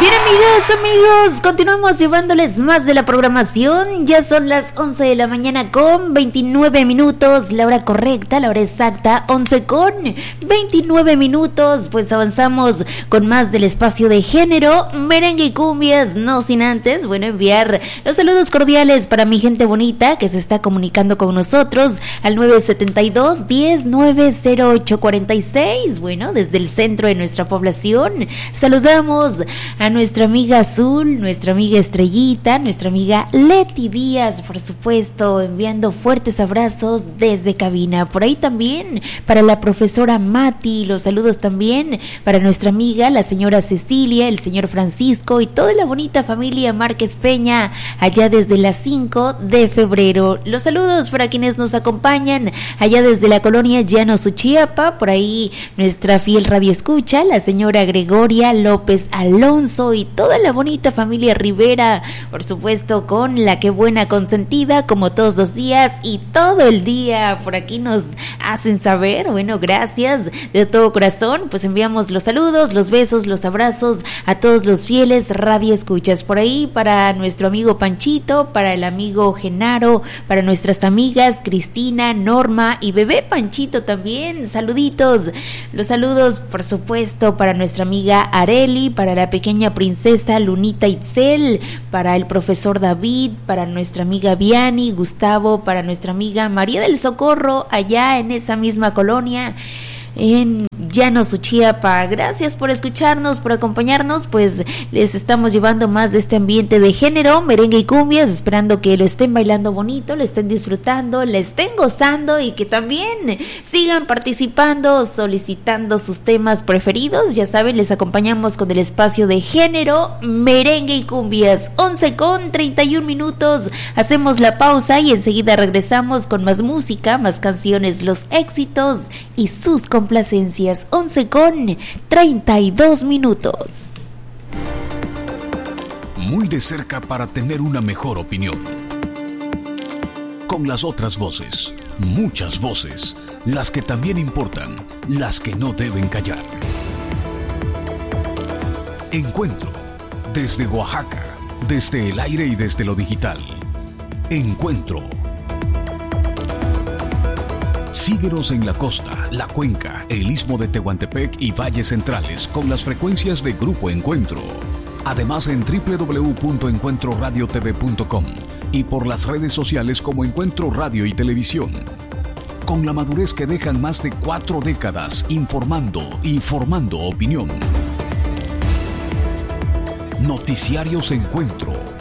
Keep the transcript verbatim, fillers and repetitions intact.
Bien, amigas, amigos, continuamos llevándoles más de la programación. Ya son las once de la mañana con veintinueve minutos, la hora correcta, la hora exacta, once con veintinueve minutos. Pues avanzamos con más del espacio de género, merengue y cumbias, no sin antes, bueno, enviar los saludos cordiales para mi gente bonita que se está comunicando con nosotros al nueve siete dos, diez, nueve cero ocho cuarenta y seis. Bueno, desde el centro de nuestra población, saludamos a nuestra amiga Azul, nuestra amiga Estrellita, nuestra amiga Leti Díaz, por supuesto, enviando fuertes abrazos desde cabina. Por ahí también para la profesora Mati, los saludos también para nuestra amiga, la señora Cecilia, el señor Francisco y toda la bonita familia Márquez Peña, allá desde las cinco de febrero. Los saludos para quienes nos acompañan allá desde la colonia Llano Suchiapa, por ahí nuestra fiel radioescucha, la señora Gregoria López Alonso y toda la bonita familia Rivera, por supuesto, con la que buena consentida, como todos los días y todo el día, por aquí nos hacen saber. Bueno, gracias de todo corazón, pues enviamos los saludos, los besos, los abrazos a todos los fieles radioescuchas. Por ahí para nuestro amigo Panchito, para el amigo Genaro, para nuestras amigas Cristina, Norma y bebé Panchito también, saluditos. Los saludos, por supuesto, para nuestra amiga Areli, para la pequeña princesa Lunita Itzel, para el profesor David, para nuestra amiga Viani, Gustavo, para nuestra amiga María del Socorro, allá en esa misma colonia, en Llano Suchiapa. Gracias por escucharnos, por acompañarnos, pues les estamos llevando más de este ambiente de género, merengue y cumbias, esperando que lo estén bailando bonito, lo estén disfrutando, le estén gozando y que también sigan participando, solicitando sus temas preferidos. Ya saben, les acompañamos con el espacio de género, merengue y cumbias. Once con treinta y un minutos, hacemos la pausa y enseguida regresamos con más música, más canciones, los éxitos y sus complacencias. Once con treinta y dos minutos. Muy de cerca para tener una mejor opinión. Con las otras voces, muchas voces, las que también importan, las que no deben callar. Encuentro, desde Oaxaca, desde el aire y desde lo digital. Encuentro. Síguenos en la costa, la cuenca, el istmo de Tehuantepec y valles centrales con las frecuencias de Grupo Encuentro. Además en doble u doble u doble u punto encuentro radio t v punto com y por las redes sociales como Encuentro Radio y Televisión. Con la madurez que dejan más de cuatro décadas informando y formando opinión. Noticiarios Encuentro.